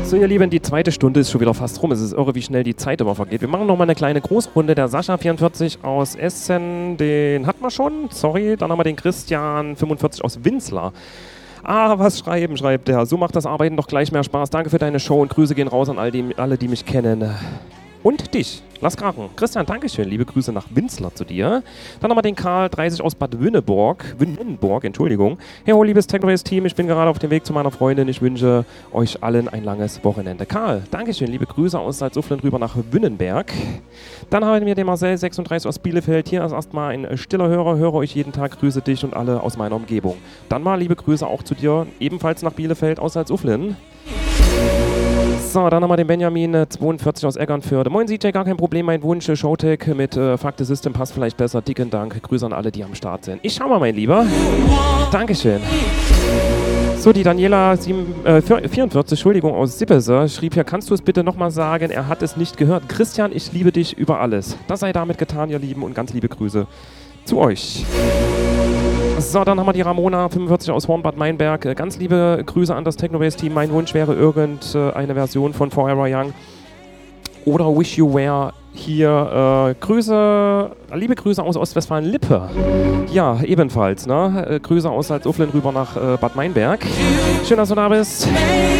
So, ihr Lieben, die zweite Stunde ist schon wieder fast rum. Es ist irre, wie schnell die Zeit immer vergeht. Wir machen nochmal eine kleine Großrunde. Der Sascha44 aus Essen, den hatten wir schon. Sorry. Dann haben wir den Christian45 aus Winzlar. Ah, was schreiben, schreibt der. So macht das Arbeiten doch gleich mehr Spaß. Danke für deine Show und Grüße gehen raus an alle, die mich kennen. Und dich. Lass krachen. Christian, Dankeschön. Liebe Grüße nach Winzlar zu dir. Dann nochmal den Karl30 aus Bad Wünnenborg, Entschuldigung. Hey, ho, liebes Technoways-Team, ich bin gerade auf dem Weg zu meiner Freundin. Ich wünsche euch allen ein langes Wochenende. Karl, Dankeschön. Liebe Grüße aus Salzuflen rüber nach Wünnenberg. Dann haben wir den Marcel36 aus Bielefeld. Hier ist erstmal ein stiller Hörer. Höre euch jeden Tag. Grüße dich und alle aus meiner Umgebung. Dann mal liebe Grüße auch zu dir, ebenfalls nach Bielefeld aus Salzuflen. So, dann haben wir den Benjamin42 aus Eckernförde. Moin CJ, gar kein Problem, mein Wunsch, Showtech mit Fakte System passt vielleicht besser. Dicken Dank, Grüße an alle, die am Start sind. Ich schau mal, mein Lieber. Dankeschön. So, die Daniela44, Entschuldigung, aus Sippese schrieb hier, kannst du es bitte nochmal sagen, er hat es nicht gehört. Christian, ich liebe dich über alles. Das sei damit getan, ihr Lieben, und ganz liebe Grüße zu euch. So, dann haben wir die Ramona45 aus Hornbad Meinberg. Ganz liebe Grüße an das Technoways-Team. Mein Wunsch wäre irgendeine Version von Forever Young oder Wish You Were hier. Liebe Grüße aus Ostwestfalen-Lippe. Ja, ebenfalls. Ne? Grüße aus Salzuflen rüber nach Bad Meinberg. Schön, dass du da bist.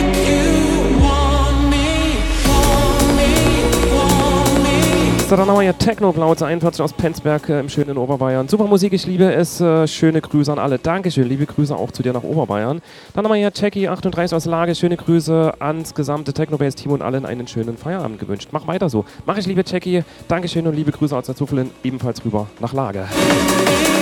So, dann haben wir hier Techno-Glauze 41 aus Penzberg im schönen Oberbayern. Super Musik, ich liebe es. Schöne Grüße an alle. Dankeschön, liebe Grüße auch zu dir nach Oberbayern. Dann haben wir hier Jackie38 aus Lage. Schöne Grüße ans gesamte Technobase-Team und allen einen schönen Feierabend gewünscht. Mach weiter so. Mach ich, liebe Jackie. Dankeschön und liebe Grüße aus Salzuflen ebenfalls rüber nach Lage.